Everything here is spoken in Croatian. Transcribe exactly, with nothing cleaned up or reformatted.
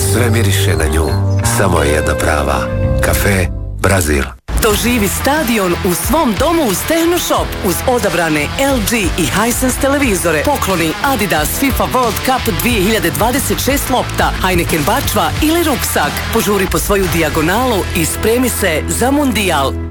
Sve miriše na nju, samo je jedna prava. Kafe Brazil. Doživi stadion u svom domu uz Tehnoshop uz odabrane L G i Hisense televizore. Pokloni Adidas FIFA World Cup dvije hiljade dvadeset šest lopta, Heineken bačva ili ruksak. Požuri po svoju dijagonalu i spremi se za mundijal.